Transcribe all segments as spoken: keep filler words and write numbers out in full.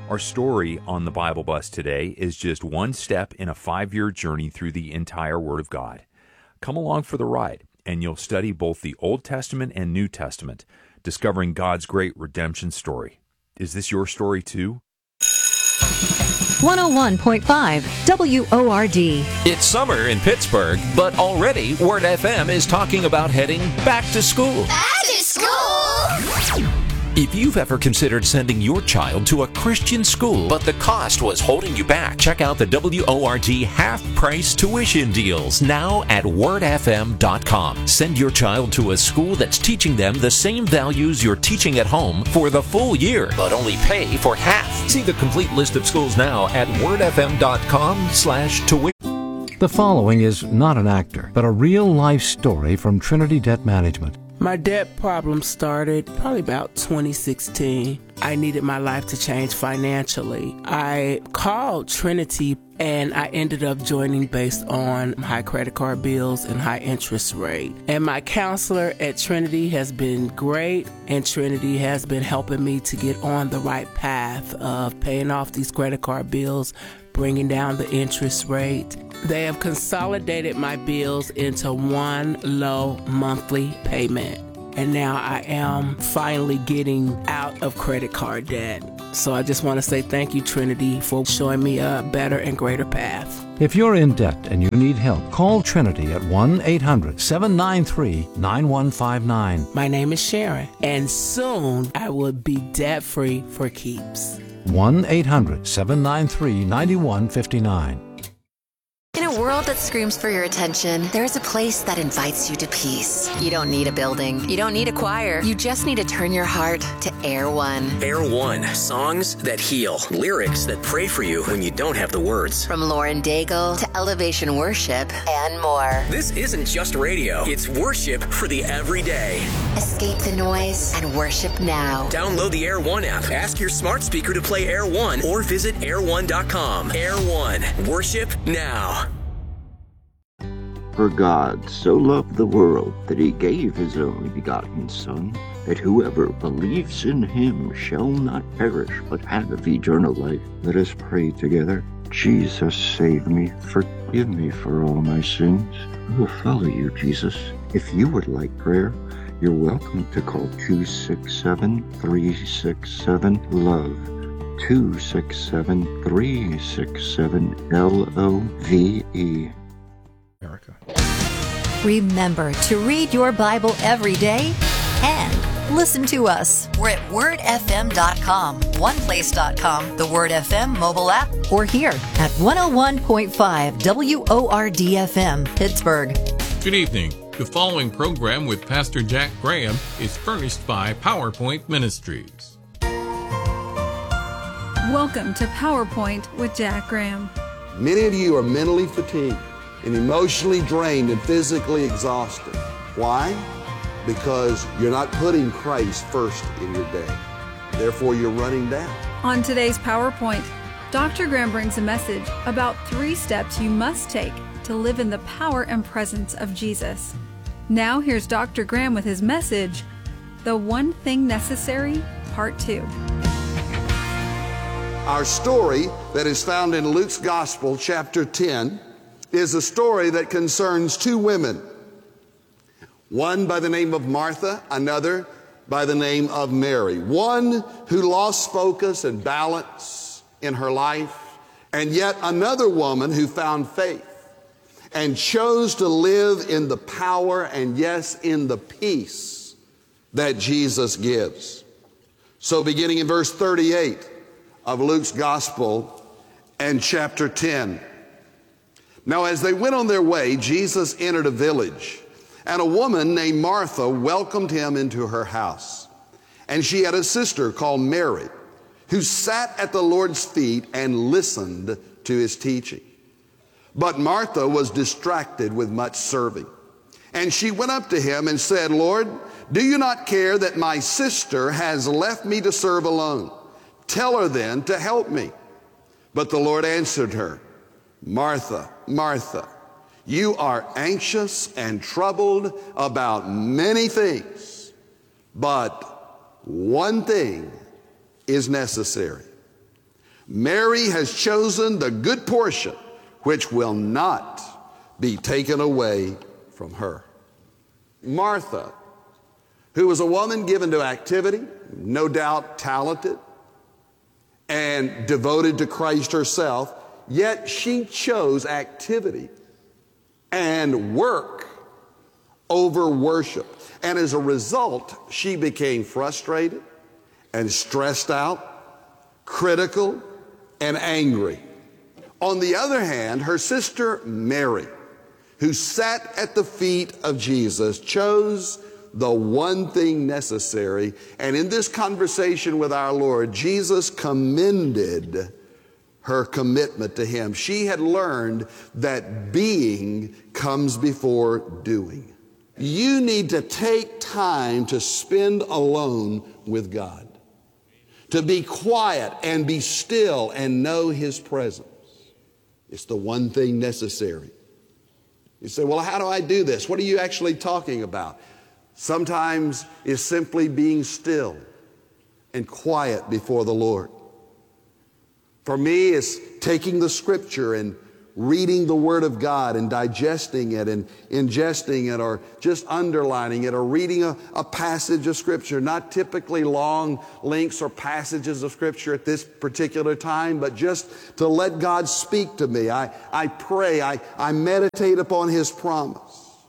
Our story on the Bible Bus today is just one step in a five-year journey through the entire Word of God. Come along for the ride, and you'll study both the Old Testament and New Testament, discovering God's great redemption story. Is this your story too? one oh one point five W O R D. It's summer in Pittsburgh, but already Word F M is talking about heading back to school. Back to school? If you've ever considered sending your child to a Christian school, but the cost was holding you back, check out the W O R D half-price tuition deals now at word f m dot com. Send your child to a school that's teaching them the same values you're teaching at home for the full year, but only pay for half. See the complete list of schools now at word f m dot com slash tuition. The following is not an actor, but a real-life story from Trinity Debt Management. My debt problem started probably about twenty sixteen. I needed my life to change financially. I called Trinity and I ended up joining based on high credit card bills and high interest rate. And my counselor at Trinity has been great, and Trinity has been helping me to get on the right path of paying off these credit card bills, bringing down the interest rate. They have consolidated my bills into one low monthly payment. And now I am finally getting out of credit card debt. So I just want to say thank you, Trinity, for showing me a better and greater path. If you're in debt and you need help, call Trinity at one eight hundred seven nine three nine one five nine. My name is Sharon, and soon I will be debt-free for keeps. one eight hundred seven nine three nine one five nine. In a world that screams for your attention, there's a place that invites you to peace. You don't need a building. You don't need a choir. You just need to turn your heart to Air One. Air One. Songs that heal. Lyrics that pray for you when you don't have the words. From Lauren Daigle to Elevation Worship and more. This isn't just radio. It's worship for the everyday. Escape the noise and worship now. Download the Air One app. Ask your smart speaker to play Air One or visit air one dot com. Air One. Worship now. For God so loved the world that he gave his only begotten Son, that whoever believes in him shall not perish, but have eternal life. Let us pray together. Jesus, save me. Forgive me for all my sins. I will follow you, Jesus. If you would like prayer, you're welcome to call two six seven, three six seven, LOVE. two six seven, three six seven, L O V E. America. Remember to read your Bible every day and listen to us. We're at word f m dot com, one place dot com, the Word F M mobile app, or here at one oh one point five W O R D F M, Pittsburgh. Good evening. The following program with Pastor Jack Graham is furnished by PowerPoint Ministries. Welcome to PowerPoint with Jack Graham. Many of you are mentally fatigued and emotionally drained and physically exhausted. Why? Because you're not putting Christ first in your day. Therefore, you're running down. On today's PowerPoint, Doctor Graham brings a message about three steps you must take to live in the power and presence of Jesus. Now here's Doctor Graham with his message, The One Thing Necessary, Part two. Our story that is found in Luke's Gospel, chapter ten, is a story that concerns two women. One by the name of Martha, another by the name of Mary. One who lost focus and balance in her life, and yet another woman who found faith and chose to live in the power and, yes, in the peace that Jesus gives. So beginning in verse thirty-eight of Luke's Gospel and chapter ten. Now, as they went on their way, Jesus entered a village, and a woman named Martha welcomed him into her house. And she had a sister called Mary, who sat at the Lord's feet and listened to his teaching. But Martha was distracted with much serving. And she went up to him and said, Lord, do you not care that my sister has left me to serve alone? Tell her then to help me. But the Lord answered her, Martha, Martha, you are anxious and troubled about many things, but one thing is necessary. Mary has chosen the good portion, which will not be taken away from her. Martha, who was a woman given to activity, no doubt talented and devoted to Christ herself, yet she chose activity and work over worship. And as a result, she became frustrated and stressed out, critical and angry. On the other hand, her sister Mary, who sat at the feet of Jesus, chose the one thing necessary. And in this conversation with our Lord, Jesus commended her commitment to him. She had learned that being comes before doing. You need to take time to spend alone with God, to be quiet and be still and know his presence. It's the one thing necessary. You say, well, how do I do this? What are you actually talking about? Sometimes it's simply being still and quiet before the Lord. For me, it's taking the scripture and reading the Word of God and digesting it and ingesting it, or just underlining it, or reading a, a passage of scripture, not typically long links or passages of scripture at this particular time, but just to let God speak to me. I, I pray, I, I meditate upon his promise.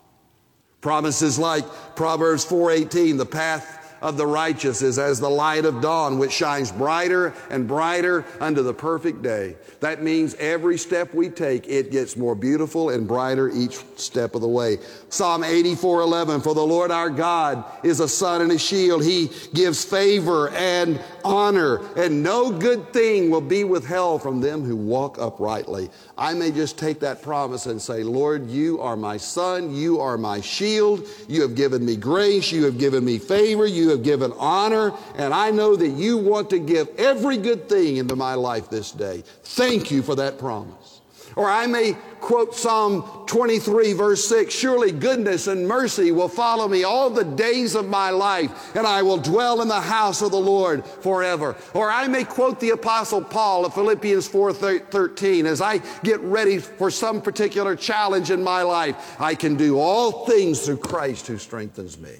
Promises like Proverbs four eighteen, the path of the righteous is as the light of dawn, which shines brighter and brighter unto the perfect day. That means every step we take, it gets more beautiful and brighter each step of the way. Psalm eighty-four eleven, for the Lord our God is a sun and a shield. He gives favor and honor, and no good thing will be withheld from them who walk uprightly. I may just take that promise and say, Lord, you are my sun, you are my shield, you have given me grace, you have given me favor, you have given honor, and I know that you want to give every good thing into my life this day. Thank you for that promise. Or I may quote Psalm twenty-three verse six, surely goodness and mercy will follow me all the days of my life, and I will dwell in the house of the Lord forever. Or I may quote the Apostle Paul of Philippians four thirteen, as I get ready for some particular challenge in my life, I can do all things through Christ who strengthens me.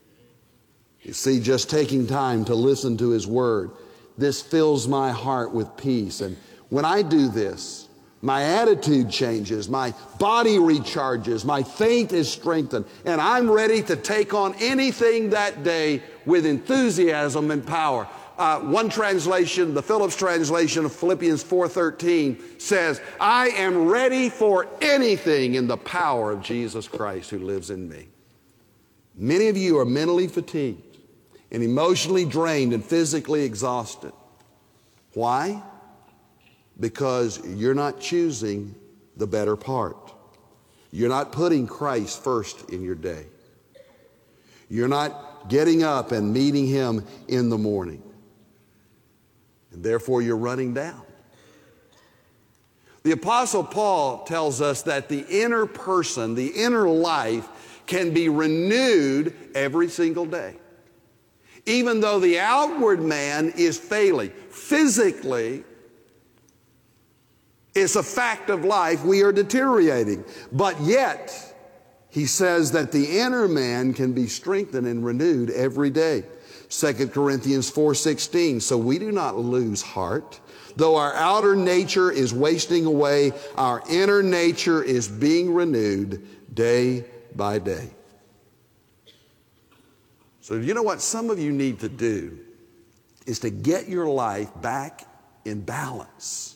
You see, just taking time to listen to his word, this fills my heart with peace. And when I do this, my attitude changes, my body recharges, my faith is strengthened, and I'm ready to take on anything that day with enthusiasm and power. Uh, one translation, the Phillips translation of Philippians four thirteen says, I am ready for anything in the power of Jesus Christ who lives in me. Many of you are mentally fatigued and emotionally drained and physically exhausted. Why? Because you're not choosing the better part. You're not putting Christ first in your day. You're not getting up and meeting him in the morning. And therefore you're running down. The Apostle Paul tells us that the inner person, the inner life, can be renewed every single day. Even though the outward man is failing. Physically, it's a fact of life, we are deteriorating. But yet, he says that the inner man can be strengthened and renewed every day. Second Corinthians four sixteen, so we do not lose heart. Though our outer nature is wasting away, our inner nature is being renewed day by day. So you know what some of you need to do is to get your life back in balance.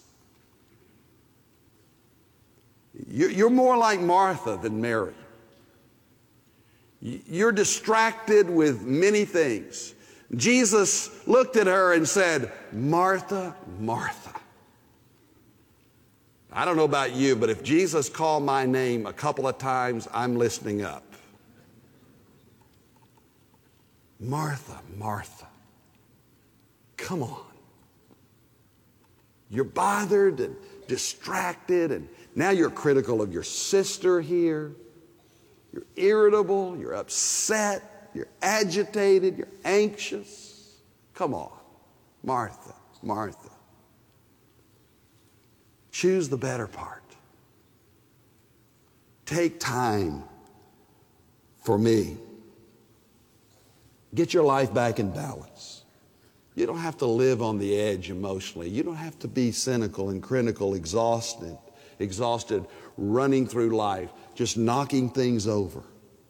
You're more like Martha than Mary. You're distracted with many things. Jesus looked at her and said, Martha, Martha. I don't know about you, but if Jesus called my name a couple of times, I'm listening up. Martha, Martha. Come on. You're bothered and distracted, and now you're critical of your sister here. You're irritable, you're upset, you're agitated, you're anxious. Come on, Martha, Martha. Choose the better part. Take time for me. Get your life back in balance. You don't have to live on the edge emotionally. You don't have to be cynical and critical, exhausted, exhausted, running through life, just knocking things over.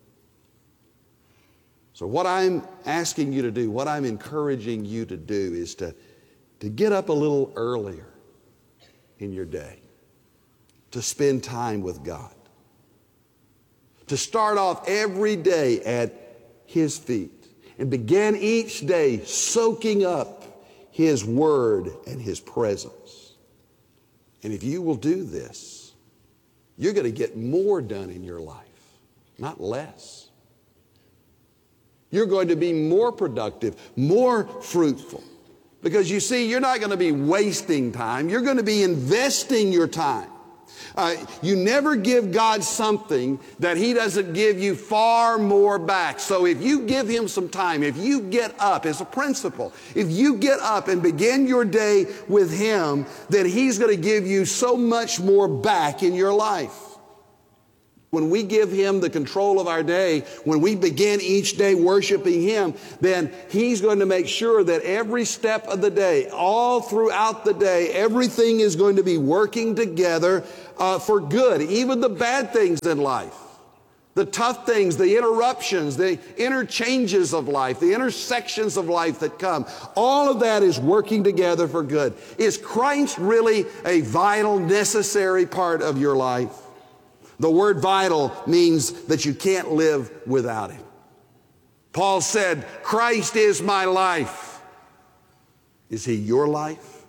So what I'm asking you to do, what I'm encouraging you to do is to, to get up a little earlier in your day, to spend time with God, to start off every day at His feet and begin each day soaking up His Word and His presence. And if you will do this, you're going to get more done in your life, not less. You're going to be more productive, more fruitful. Because you see, you're not going to be wasting time. You're going to be investing your time. Uh, you never give God something that He doesn't give you far more back. So if you give Him some time, if you get up, it's a principle, if you get up and begin your day with Him, then He's going to give you so much more back in your life. When we give Him the control of our day, when we begin each day worshiping Him, then He's going to make sure that every step of the day, all throughout the day, everything is going to be working together uh, for good. Even the bad things in life, the tough things, the interruptions, the interchanges of life, the intersections of life that come, all of that is working together for good. Is Christ really a vital, necessary part of your life? The word vital means that you can't live without Him. Paul said, Christ is my life. Is He your life?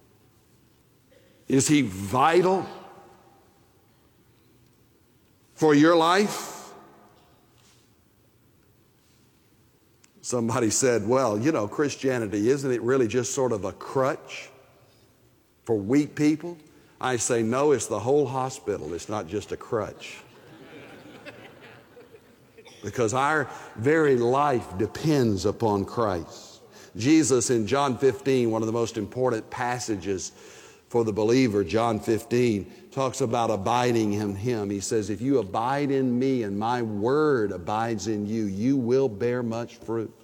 Is He vital for your life? Somebody said, well, you know, Christianity, isn't it really just sort of a crutch for weak people? I say, no, it's the whole hospital. It's not just a crutch. Because our very life depends upon Christ. Jesus in John fifteen, one of the most important passages for the believer, John fifteen, talks about abiding in Him. He says, if you abide in me and my word abides in you, you will bear much fruit.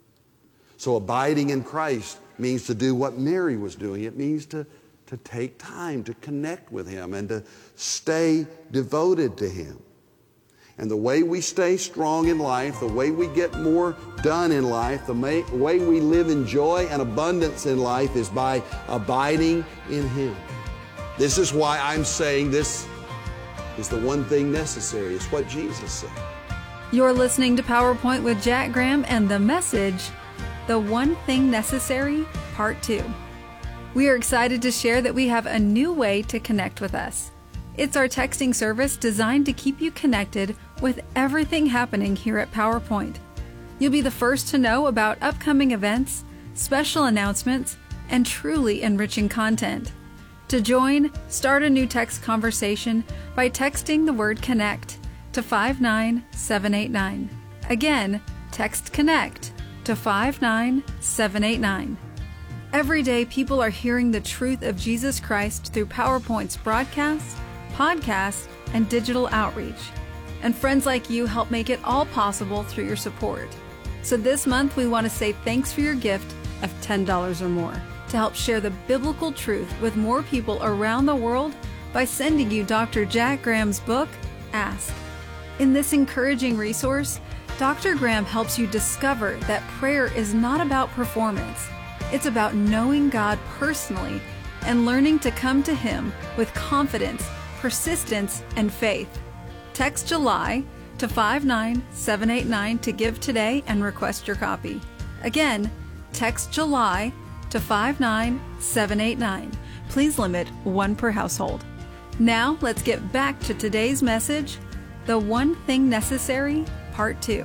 So abiding in Christ means to do what Mary was doing. It means to to take time to connect with Him and to stay devoted to Him. And the way we stay strong in life, the way we get more done in life, the way we live in joy and abundance in life is by abiding in Him. This is why I'm saying this is the one thing necessary. It's what Jesus said. You're listening to PowerPoint with Jack Graham and the message, The One Thing Necessary, Part two. We are excited to share that we have a new way to connect with us. It's our texting service designed to keep you connected with everything happening here at PowerPoint. You'll be the first to know about upcoming events, special announcements, and truly enriching content. To join, start a new text conversation by texting the word CONNECT to five nine seven eight nine. Again, text CONNECT to five nine seven eight nine. Every day, people are hearing the truth of Jesus Christ through PowerPoint's broadcasts, podcasts, and digital outreach. And friends like you help make it all possible through your support. So this month, we want to say thanks for your gift of ten dollars or more to help share the biblical truth with more people around the world by sending you Doctor Jack Graham's book, Ask. In this encouraging resource, Doctor Graham helps you discover that prayer is not about performance. It's about knowing God personally and learning to come to Him with confidence, persistence, and faith. Text July to five nine seven eight nine to give today and request your copy. Again, text July to five nine seven eight nine. Please limit one per household. Now let's get back to today's message, The One Thing Necessary, Part two.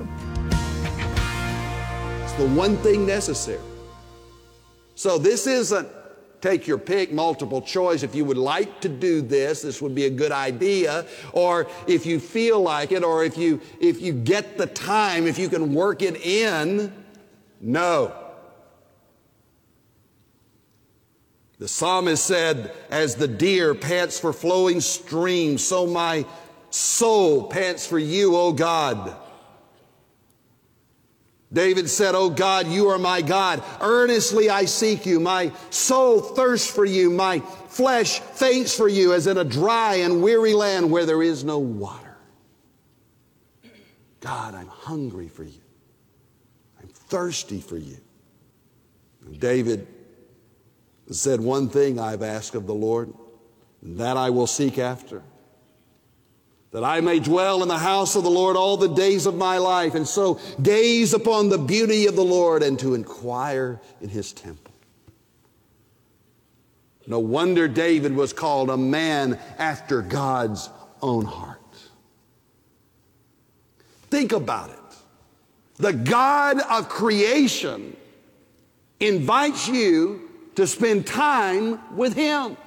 It's the one thing necessary. So this isn't take your pick, multiple choice. If you would like to do this, this would be a good idea. Or if you feel like it, or if you, if you get the time, if you can work it in, no. The psalmist said, as the deer pants for flowing streams, so my soul pants for you, O God. David said, O God, you are my God. Earnestly I seek you. My soul thirsts for you. My flesh faints for you, as in a dry and weary land where there is no water. God, I'm hungry for you. I'm thirsty for you. And David said, one thing I've asked of the Lord, and that I will seek after, that I may dwell in the house of the Lord all the days of my life, and so gaze upon the beauty of the Lord and to inquire in his temple. No wonder David was called a man after God's own heart. Think about it. The God of creation invites you to spend time with him.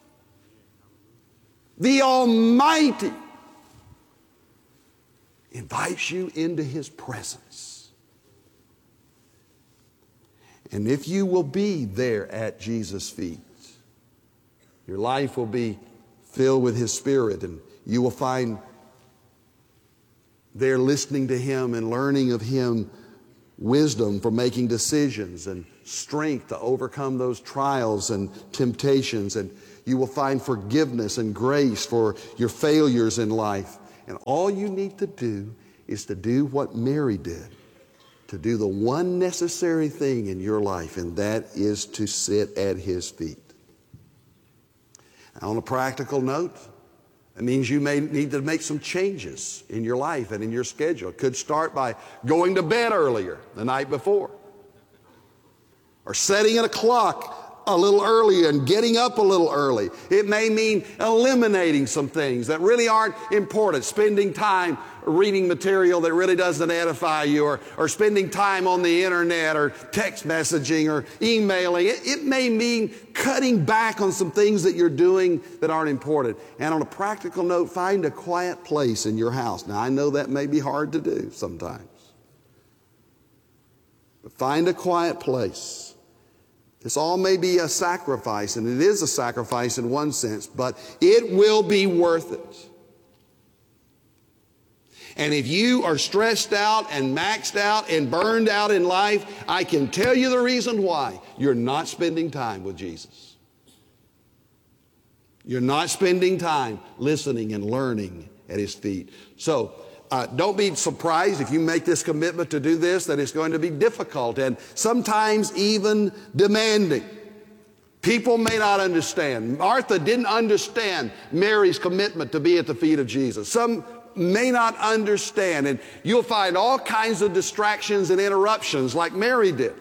The Almighty invites you into his presence. And if you will be there at Jesus' feet, your life will be filled with his Spirit, and you will find there, listening to him and learning of him, wisdom for making decisions and strength to overcome those trials and temptations. And you will find forgiveness and grace for your failures in life. And all you need to do is to do what Mary did, to do the one necessary thing in your life, and that is to sit at his feet. Now, on a practical note, it means you may need to make some changes in your life and in your schedule. It could start by going to bed earlier the night before, or setting a clock a little earlier and getting up a little early. It may mean eliminating some things that really aren't important, spending time reading material that really doesn't edify you, or, or spending time on the internet or text messaging or emailing. It, it may mean cutting back on some things that you're doing that aren't important. And on a practical note, find a quiet place in your house. Now, I know that may be hard to do sometimes, but find a quiet place. This all may be a sacrifice, and it is a sacrifice in one sense, but it will be worth it. And if you are stressed out and maxed out and burned out in life, I can tell you the reason why. You're not spending time with Jesus. You're not spending time listening and learning at his feet. So, Uh, don't be surprised if you make this commitment to do this, that it's going to be difficult and sometimes even demanding. People may not understand. Martha didn't understand Mary's commitment to be at the feet of Jesus. Some may not understand, and you'll find all kinds of distractions and interruptions like Mary did.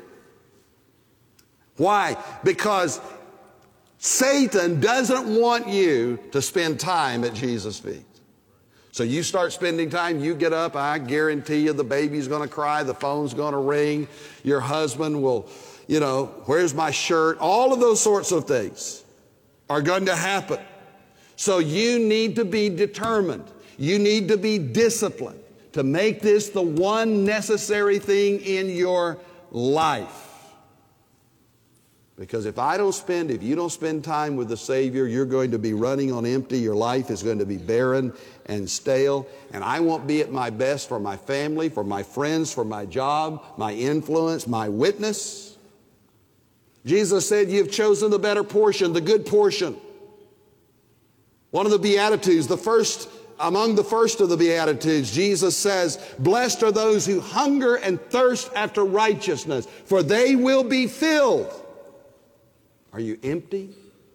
Why? Because Satan doesn't want you to spend time at Jesus' feet. So you start spending time, you get up, I guarantee you the baby's going to cry, the phone's going to ring, your husband will, you know, where's my shirt? All of those sorts of things are going to happen. So you need to be determined. You need to be disciplined to make this the one necessary thing in your life. Because if I don't spend, if you don't spend time with the Savior, you're going to be running on empty. Your life is going to be barren and stale. And I won't be at my best for my family, for my friends, for my job, my influence, my witness. Jesus said, you've chosen the better portion, the good portion. One of the Beatitudes, the first, among the first of the Beatitudes, Jesus says, blessed are those who hunger and thirst after righteousness, for they will be filled. Are you empty?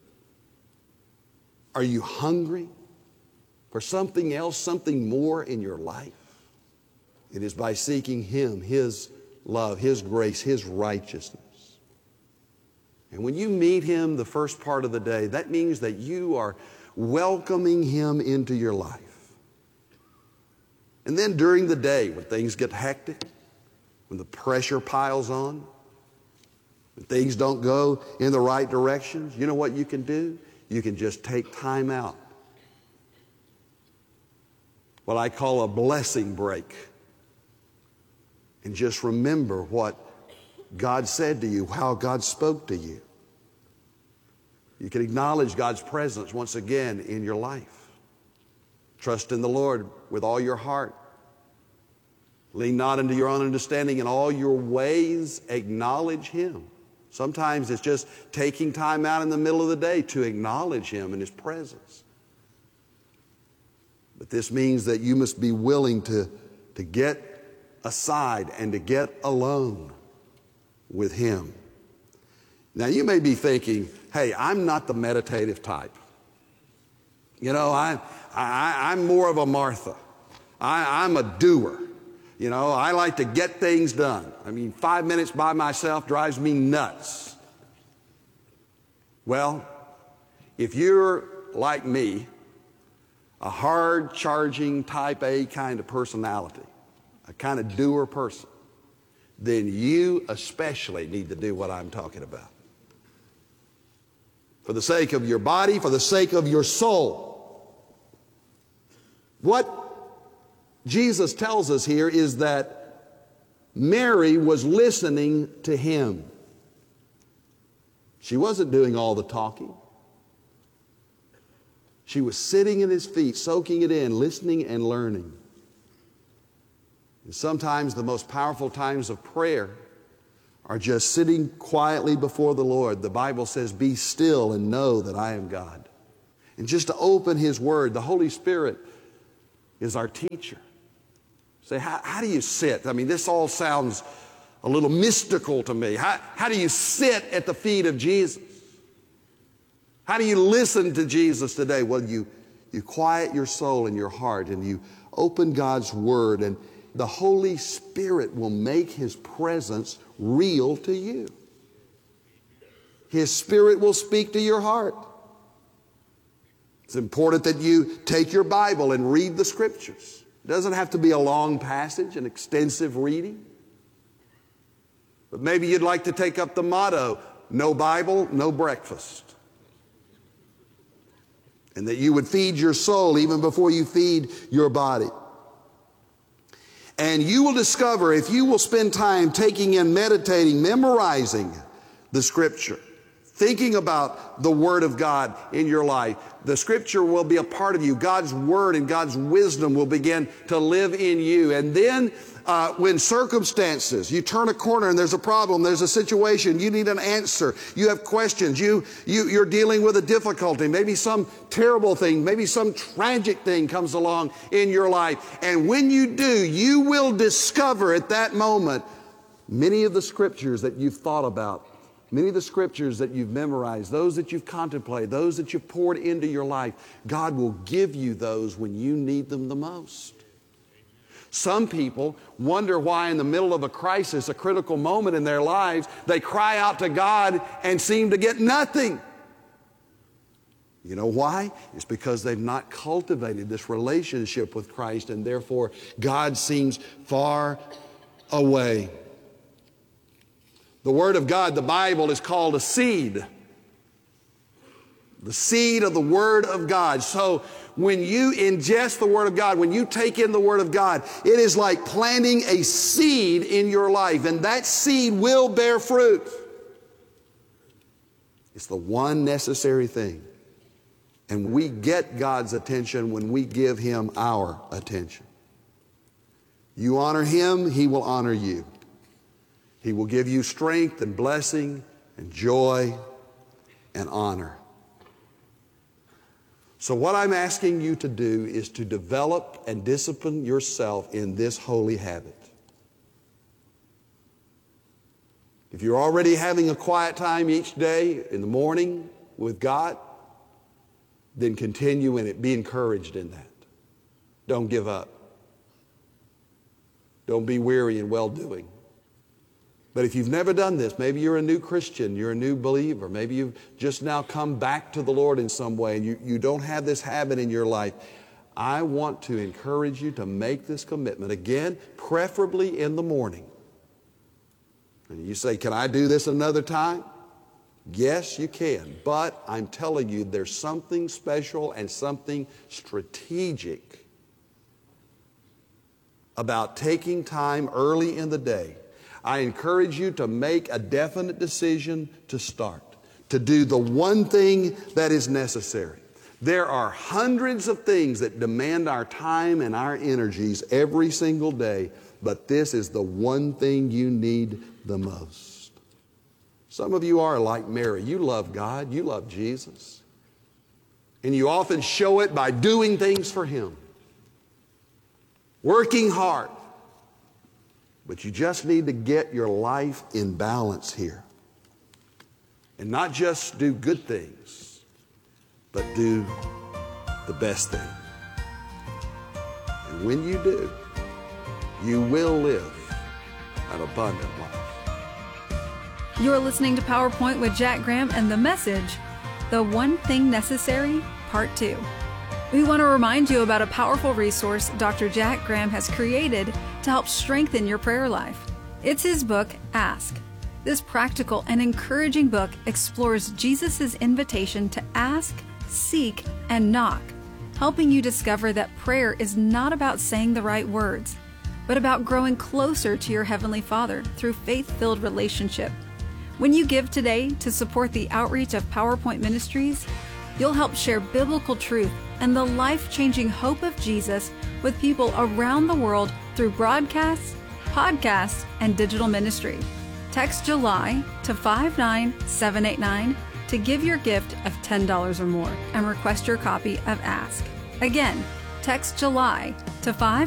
Are you hungry for something else, something more in your life? It is by seeking him, his love, his grace, his righteousness. And when you meet him the first part of the day, that means that you are welcoming him into your life. And then during the day, when things get hectic, when the pressure piles on, when things don't go in the right directions, you know what you can do? You can just take time out. What I call a blessing break. And just remember what God said to you, how God spoke to you. You can acknowledge God's presence once again in your life. Trust in the Lord with all your heart. Lean not into your own understanding. In all your ways, acknowledge Him. Sometimes it's just taking time out in the middle of the day to acknowledge Him and His presence. But this means that you must be willing to, to get aside and to get alone with Him. Now, you may be thinking, hey, I'm not the meditative type. You know, I, I, I'm more of a Martha. I, I'm a doer. You know, I like to get things done. I mean, five minutes by myself drives me nuts. Well, if you're like me, a hard-charging type A kind of personality, a kind of doer person, then you especially need to do what I'm talking about. For the sake of your body, for the sake of your soul. What Jesus tells us here is that Mary was listening to Him. She wasn't doing all the talking. She was sitting at His feet, soaking it in, listening and learning. And sometimes the most powerful times of prayer are just sitting quietly before the Lord. The Bible says, be still and know that I am God. And just to open His Word, the Holy Spirit is our teacher. Say, how, how do you sit? I mean, this all sounds a little mystical to me. How, how do you sit at the feet of Jesus? How do you listen to Jesus today? Well, you, you quiet your soul and your heart and you open God's Word, and the Holy Spirit will make His presence real to you. His Spirit will speak to your heart. It's important that you take your Bible and read the Scriptures. It doesn't have to be a long passage, an extensive reading. But maybe you'd like to take up the motto, no Bible, no breakfast. And that you would feed your soul even before you feed your body. And you will discover, if you will spend time taking in, meditating, memorizing the Scripture, thinking about the Word of God in your life, the Scripture will be a part of you. God's Word and God's wisdom will begin to live in you. And then uh, when circumstances, you turn a corner and there's a problem, there's a situation, you need an answer, you have questions, you, you, you're dealing with a difficulty, maybe some terrible thing, maybe some tragic thing comes along in your life. And when you do, you will discover at that moment many of the Scriptures that you've thought about, many of the Scriptures that you've memorized, those that you've contemplated, those that you've poured into your life. God will give you those when you need them the most. Some people wonder why in the middle of a crisis, a critical moment in their lives, they cry out to God and seem to get nothing. You know why? It's because they've not cultivated this relationship with Christ, and therefore God seems far away. The Word of God, the Bible, is called a seed. The seed of the Word of God. So when you ingest the Word of God, when you take in the Word of God, it is like planting a seed in your life, and that seed will bear fruit. It's the one necessary thing. And we get God's attention when we give Him our attention. You honor Him, He will honor you. He will give you strength and blessing and joy and honor. So what I'm asking you to do is to develop and discipline yourself in this holy habit. If you're already having a quiet time each day in the morning with God, then continue in it. Be encouraged in that. Don't give up. Don't be weary in well-doing. But if you've never done this, maybe you're a new Christian, you're a new believer, maybe you've just now come back to the Lord in some way and you, you don't have this habit in your life, I want to encourage you to make this commitment. Again, preferably in the morning. And you say, can I do this another time? Yes, you can. But I'm telling you, there's something special and something strategic about taking time early in the day. I encourage you to make a definite decision to start. to do the one thing that is necessary. There are hundreds of things that demand our time and our energies every single day, but this is the one thing you need the most. Some of you are like Mary. You love God. You love Jesus. And you often show it by doing things for Him, working hard. But you just need to get your life in balance here. And not just do good things, but do the best thing. And when you do, you will live an abundant life. You're listening to PowerPoint with Jack Graham and the message, The One Thing Necessary, Part two. We want to remind you about a powerful resource Doctor Jack Graham has created to help strengthen your prayer life. It's his book, Ask. This practical and encouraging book explores Jesus' invitation to ask, seek, and knock, helping you discover that prayer is not about saying the right words, but about growing closer to your Heavenly Father through faith-filled relationship. When you give today to support the outreach of PowerPoint Ministries, you'll help share biblical truth and the life-changing hope of Jesus with people around the world through broadcasts, podcasts, and digital ministry. Text July to five nine seven eight nine to give your gift of ten dollars or more and request your copy of Ask. Again, text July to five